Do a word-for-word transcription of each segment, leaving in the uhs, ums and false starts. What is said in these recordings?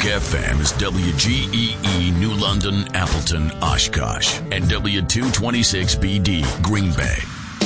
F M is W G E E New London, Appleton, Oshkosh, and W two twenty-six B D Green Bay.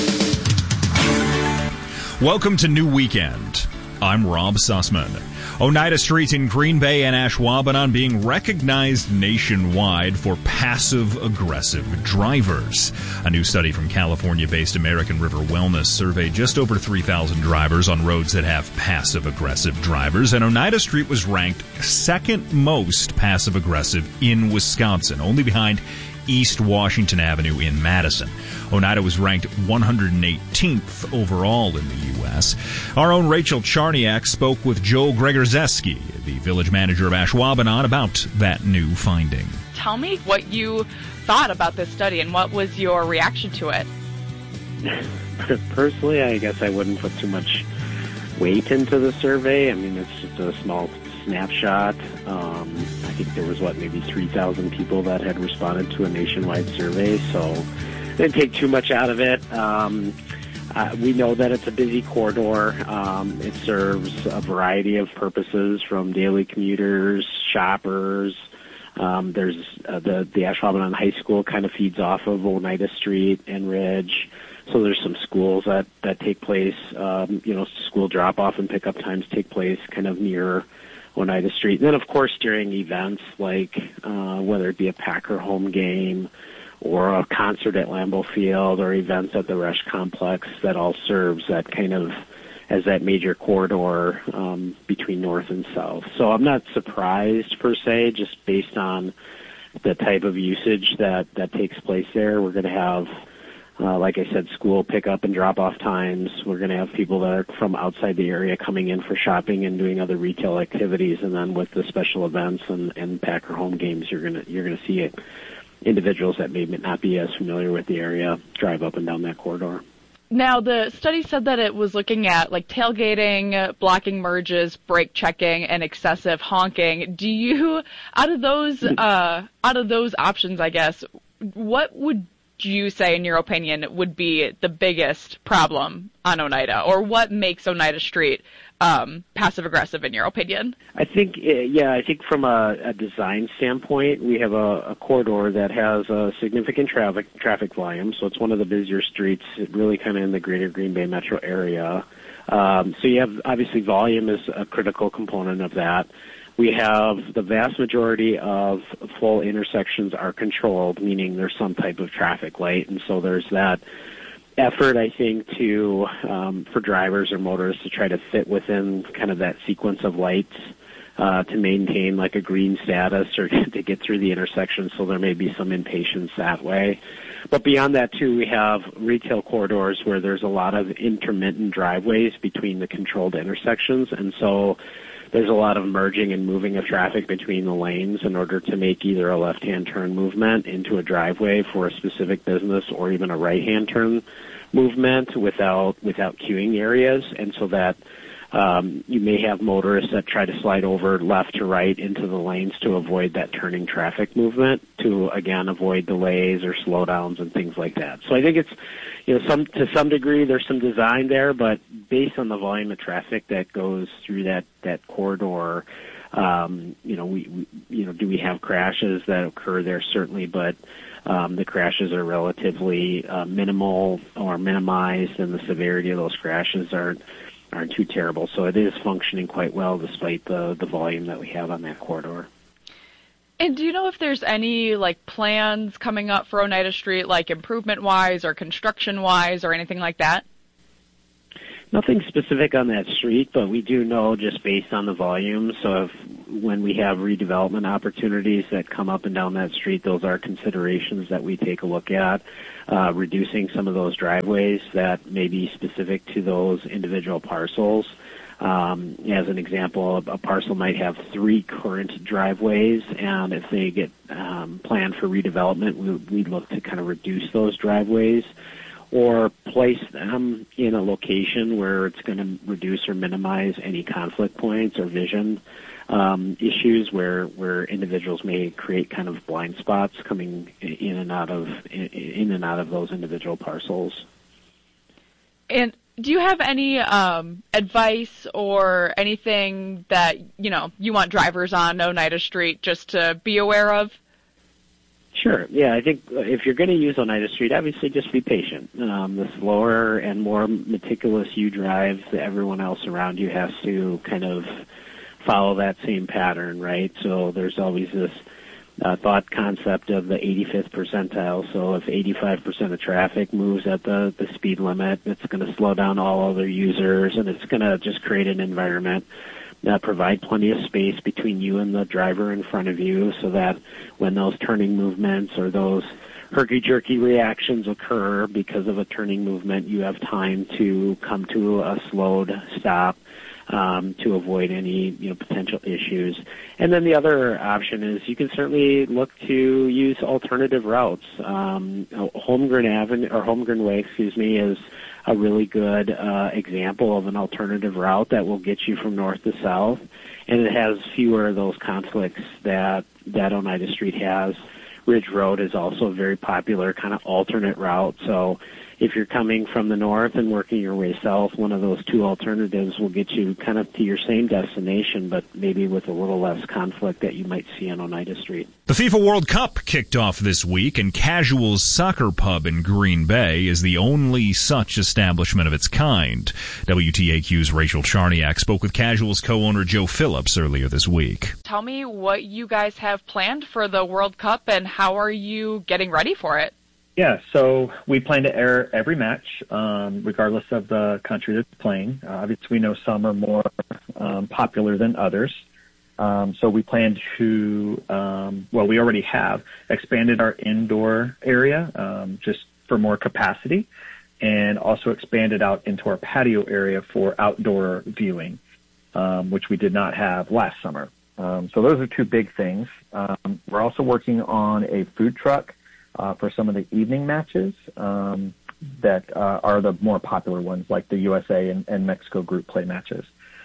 Welcome to New Weekend. I'm Rob Sussman. Oneida Street in Green Bay and Ashwaubenon being recognized nationwide for passive-aggressive drivers. A new study from California-based American River Wellness surveyed just over three thousand drivers on roads that have passive-aggressive drivers, and Oneida Street was ranked second most passive-aggressive in Wisconsin, only behind East Washington Avenue in Madison. Oneida was ranked one hundred eighteenth overall in the U S Our own Rachel Charniak spoke with Joe Gregorzeski, the village manager of Ashwaubenon, about that new finding. Tell me what you thought about this study and what was your reaction to it? Personally, I guess I wouldn't put too much weight into the survey. I mean, it's just a small snapshot. Um, I think there was, what, maybe three thousand people that had responded to a nationwide survey, so didn't take too much out of it. Um, uh, we know that it's a busy corridor. Um, it serves a variety of purposes, from daily commuters, shoppers. Um, there's uh, the, the Ashwaubenon High School kind of feeds off of Oneida Street and Ridge. So there's some schools that, that take place, um, you know, school drop-off and pickup times take place kind of near Oneida Street. And then, of course, during events like uh, whether it be a Packer home game or a concert at Lambeau Field or events at the Resch Complex, that all serves that kind of as that major corridor um, between north and south. So I'm not surprised, per se, just based on the type of usage that, that takes place there. We're going to have, Uh, like I said, school pickup and drop-off times. We're going to have people that are from outside the area coming in for shopping and doing other retail activities. And then with the special events and, and Packer home games, you're going to you're going to see it, individuals that may not be as familiar with the area drive up and down that corridor. Now, the study said that it was looking at like tailgating, blocking merges, brake checking, and excessive honking. Do you, out of those, uh, out of those options, I guess, what would you say, in your opinion, would be the biggest problem on Oneida, or what makes Oneida Street um, passive-aggressive, in your opinion? I think, yeah, I think from a, a design standpoint, we have a, a corridor that has a significant traffic traffic volume, so it's one of the busier streets, really kind of in the greater Green Bay metro area. Um, so you have, obviously, volume is a critical component of that. We have the vast majority of full intersections are controlled, meaning there's some type of traffic light, and so there's that effort, I think, to um, for drivers or motorists to try to fit within kind of that sequence of lights uh, to maintain like a green status or to get through the intersection, so there may be some impatience that way. But beyond that, too, we have retail corridors where there's a lot of intermittent driveways between the controlled intersections, and so there's a lot of merging and moving of traffic between the lanes in order to make either a left-hand turn movement into a driveway for a specific business or even a right-hand turn movement without without queuing areas. And so that um, you may have motorists that try to slide over left to right into the lanes to avoid that turning traffic movement, to, again, avoid delays or slowdowns and things like that. So I think it's, you know, some to some degree there's some design there, but based on the volume of traffic that goes through that, that corridor, um, you know, we, we you know, do we have crashes that occur there? Certainly, but um, the crashes are relatively uh, minimal or minimized, and the severity of those crashes aren't aren't too terrible. So it is functioning quite well despite the the volume that we have on that corridor. And do you know if there's any, like, plans coming up for Oneida Street, like improvement-wise or construction-wise or anything like that? Nothing specific on that street, but we do know just based on the volume. So if, when we have redevelopment opportunities that come up and down that street, those are considerations that we take a look at, uh, reducing some of those driveways that may be specific to those individual parcels. Um, as an example, a, a parcel might have three current driveways, and if they get um, planned for redevelopment, we, we look to kind of reduce those driveways or place them in a location where it's going to reduce or minimize any conflict points or vision um, issues where where individuals may create kind of blind spots coming in and out of in, in and out of those individual parcels. And Do you have any um, advice or anything that, you know, you want drivers on Oneida Street just to be aware of? Sure. Yeah, I think if you're going to use Oneida Street, obviously just be patient. Um, the slower and more meticulous you drive, everyone else around you has to kind of follow that same pattern, right? So there's always this uh, thought concept of the eighty-fifth percentile. So if eighty-five percent of traffic moves at the, the speed limit, it's going to slow down all other users, and it's going to just create an environment Uh, provide plenty of space between you and the driver in front of you so that when those turning movements or those herky-jerky reactions occur because of a turning movement, you have time to come to a slowed stop um, to avoid any you know potential issues. And then the other option is you can certainly look to use alternative routes. Um, Holmgren Avenue or Holmgren Way, excuse me, is a really good uh, example of an alternative route that will get you from north to south, and it has fewer of those conflicts that that Oneida Street has. Ridge Road is also a very popular kind of alternate route, so if you're coming from the north and working your way south, one of those two alternatives will get you kind of to your same destination, but maybe with a little less conflict that you might see on Oneida Street. The FIFA World Cup kicked off this week, and Casual's Soccer Pub in Green Bay is the only such establishment of its kind. W T A Q's Rachel Charniak spoke with Casual's co-owner Joe Phillips earlier this week. Tell me what you guys have planned for the World Cup and how are you getting ready for it? Yeah, so we plan to air every match, um, regardless of the country that's playing. Uh, obviously, we know some are more um, popular than others. Um, so we plan to, um, well, we already have expanded our indoor area um, just for more capacity, and also expanded out into our patio area for outdoor viewing, um, which we did not have last summer. Um, so those are two big things. Um, we're also working on a food truck Uh, for some of the evening matches um, that uh, are the more popular ones, like the U S A and, and Mexico group play matches.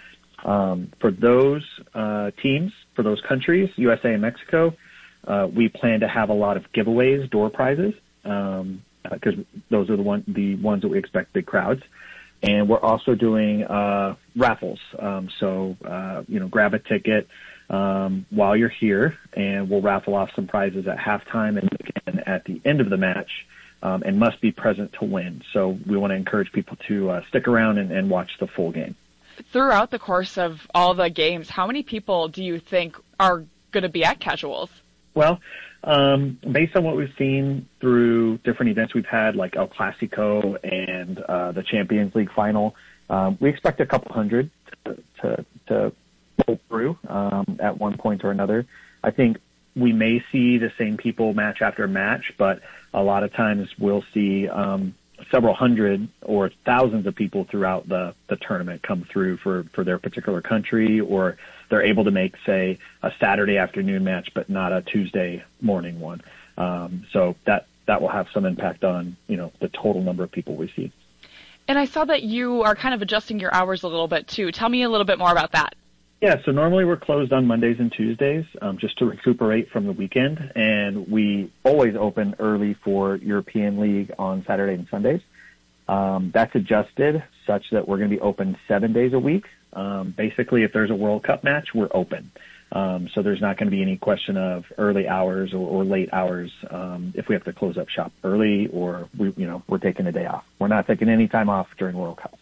Um, for those uh, teams, for those countries, U S A and Mexico, uh, we plan to have a lot of giveaways, door prizes, because um, uh, those are the, one, the ones that we expect big crowds. And we're also doing uh, raffles. Um, so, uh, you know, grab a ticket um, while you're here, and we'll raffle off some prizes at halftime and again at the end of the match, um, and must be present to win. So we want to encourage people to uh, stick around and, and watch the full game. Throughout the course of all the games, how many people do you think are going to be at Casuals? Well, um, based on what we've seen through different events we've had, like El Clasico and uh, the Champions League final, um, we expect a couple hundred to, to, to pull through um, at one point or another. I think we may see the same people match after match, but a lot of times we'll see um, several hundred or thousands of people throughout the, the tournament come through for, for their particular country, or they're able to make, say, a Saturday afternoon match, but not a Tuesday morning one. Um, so that, that will have some impact on, you know, the total number of people we see. And I saw that you are kind of adjusting your hours a little bit, too. Tell me a little bit more about that. Yeah, so normally we're closed on Mondays and Tuesdays um, just to recuperate from the weekend, and we always open early for European League on Saturday and Sundays. Um, that's adjusted such that we're going to be open seven days a week. Um, basically, if there's a World Cup match, we're open. Um, so there's not going to be any question of early hours or, or late hours um, if we have to close up shop early, or we, you know, we're taking a day off. We're not taking any time off during World Cup.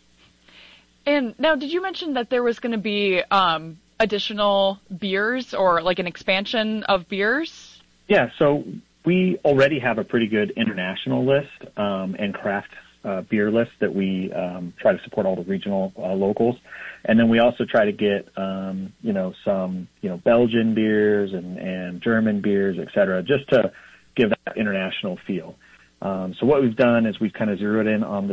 And now, did you mention that there was going to be um, additional beers or like an expansion of beers? Yeah, so we already have a pretty good international list um, and craft uh, beer list that we um, try to support all the regional uh, locals. And then we also try to get, um, you know, some, you know, Belgian beers and, and German beers, et cetera, just to give that international feel. Um, so what we've done is we've kind of zeroed in on the